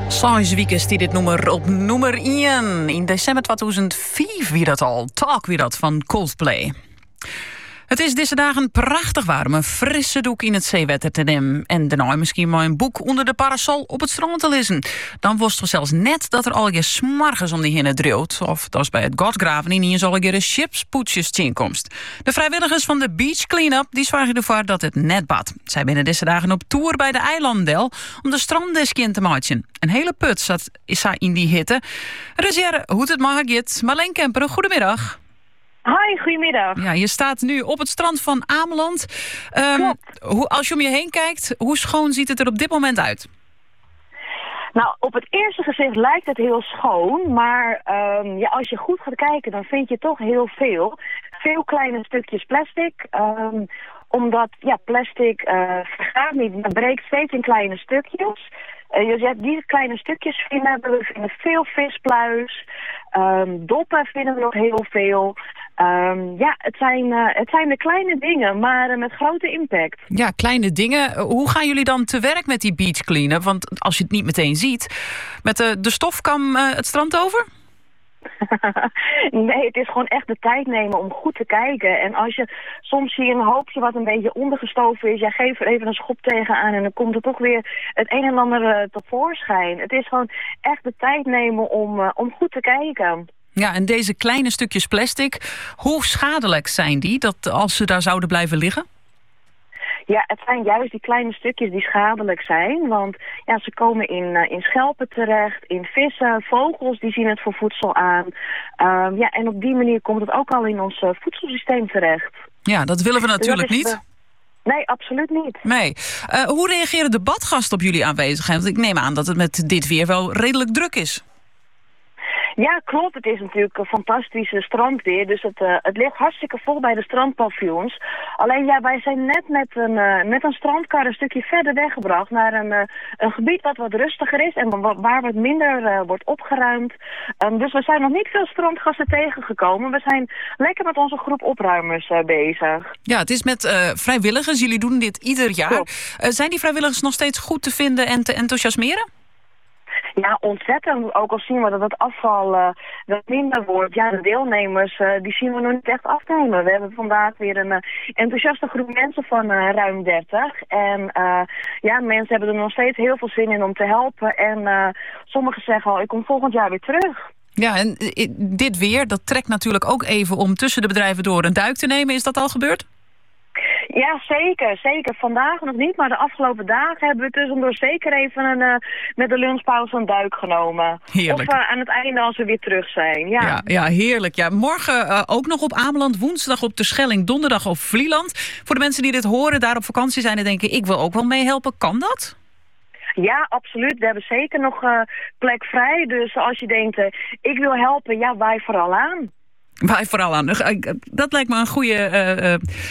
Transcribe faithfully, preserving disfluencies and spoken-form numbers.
Zes weken is dit nummer op nummer één. In december tweeduizend vijf wie dat al. Talk wie dat van Coldplay. Het is deze dagen prachtig warm. Een frisse doek in het zeewetter te nemen. En daarna misschien maar een boek onder de parasol op het strand te lezen. Dan was er zelfs net dat er al je smargens om die hinnen dreeuwt. Of dat is bij het Godgraven in hier zal ik een chipspoetsjes inkomst. De vrijwilligers van de Beach Cleanup die zorgen ervoor dat het net bad. Zij binnen deze dagen op tour bij de eilanddel om de stranddeskin te maken. Een hele put zat is zij in die hitte. Reserre, hoe het mag ik Marleen Kemper, goedemiddag. Hoi, goedemiddag. Ja, je staat nu op het strand van Ameland. Um, hoe, als je om je heen kijkt, hoe schoon ziet het er op dit moment uit? Nou, op het eerste gezicht lijkt het heel schoon, maar um, ja, als je goed gaat kijken, dan vind je toch heel veel. Veel kleine stukjes plastic, um, omdat ja, plastic uh, vergaat niet, het breekt steeds in kleine stukjes. Uh, je hebt die kleine stukjes vinden, we vinden veel vispluis, um, doppen vinden we nog heel veel. Um, ja, het zijn, uh, het zijn de kleine dingen, maar uh, met grote impact. Ja, kleine dingen. Hoe gaan jullie dan te werk met die beach cleanen? Want als je het niet meteen ziet, met de, de stofkam uh, het strand over? Nee, het is gewoon echt de tijd nemen om goed te kijken. En als je soms zie je een hoopje wat een beetje ondergestoven is, jij geeft er even een schop tegenaan en dan komt er toch weer het een en ander uh, tevoorschijn. Het is gewoon echt de tijd nemen om, uh, om goed te kijken. Ja, en deze kleine stukjes plastic, hoe schadelijk zijn die dat als ze daar zouden blijven liggen? Ja, het zijn juist die kleine stukjes die schadelijk zijn. Want ja, ze komen in, uh, in schelpen terecht, in vissen, vogels die zien het voor voedsel aan. Um, ja, en op die manier komt het ook al in ons uh, voedselsysteem terecht. Ja, dat willen we natuurlijk dus niet. Uh, Nee, absoluut niet. Nee. Uh, hoe reageren de badgasten op jullie aanwezigheid? Want ik neem aan dat het met dit weer wel redelijk druk is. Ja, klopt. Het is natuurlijk een fantastische strandweer. Dus het, uh, het ligt hartstikke vol bij de strandpaviljoens. Alleen ja, wij zijn net met een, uh, met een strandkar een stukje verder weggebracht naar een, uh, een gebied wat wat rustiger is en waar wat minder uh, wordt opgeruimd. Um, dus we zijn nog niet veel strandgasten tegengekomen. We zijn lekker met onze groep opruimers uh, bezig. Ja, het is met uh, vrijwilligers. Jullie doen dit ieder jaar. Uh, zijn die vrijwilligers nog steeds goed te vinden en te enthousiasmeren? Ja, ontzettend. Ook al zien we dat het afval uh, wat minder wordt. Ja, de deelnemers, uh, die zien we nog niet echt afnemen. We hebben vandaag weer een uh, enthousiaste groep mensen van uh, ruim dertig. En uh, ja, mensen hebben er nog steeds heel veel zin in om te helpen. En uh, sommigen zeggen al, ik kom volgend jaar weer terug. Ja, en uh, dit weer, dat trekt natuurlijk ook even om tussen de bedrijven door een duik te nemen. Is dat al gebeurd? Ja, zeker. Zeker. Vandaag nog niet, maar de afgelopen dagen hebben we tussendoor zeker even een, uh, met de lunchpauze een duik genomen. Heerlijk. Of uh, aan het einde als we weer terug zijn. Ja, ja, ja heerlijk. Ja, morgen uh, ook nog op Ameland, woensdag op Terschelling, donderdag op Vlieland. Voor de mensen die dit horen, daar op vakantie zijn en denken, ik wil ook wel meehelpen. Kan dat? Ja, absoluut. We hebben zeker nog uh, plek vrij. Dus als je denkt, uh, ik wil helpen, ja, wij vooral aan. Wij vooral aan. Dat lijkt me een goede... Uh, uh,